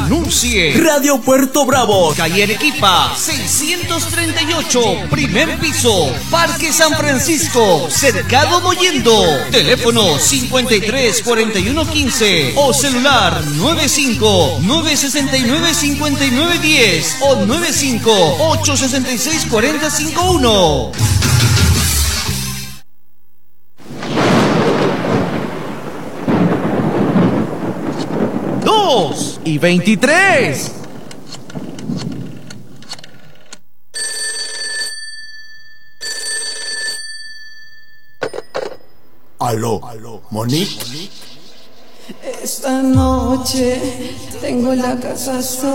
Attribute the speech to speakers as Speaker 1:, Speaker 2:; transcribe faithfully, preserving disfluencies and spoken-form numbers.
Speaker 1: Anuncie Radio Puerto Bravo, calle Arequipa, seiscientos treinta y ocho, primer piso, Parque San Francisco, Cercado Mollendo. Teléfono cincuenta y tres, cuarenta y uno, quince o celular noventa y cinco, nueve sesenta y nueve, cincuenta y nueve diez o noventa y cinco, ocho sesenta y seis, cuarenta cincuenta y uno. Dos y veintitrés.
Speaker 2: Aló, Monique.
Speaker 3: Esta noche tengo la casa sola.